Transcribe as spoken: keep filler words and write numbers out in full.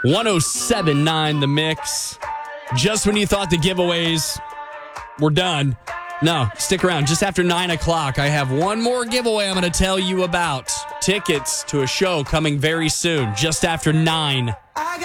one oh seven point nine The Mix. Just when you thought the giveaways were done. No, stick around. Just after nine o'clock, I have one more giveaway I'm going to tell you about. Tickets to a show coming very soon, just after nine.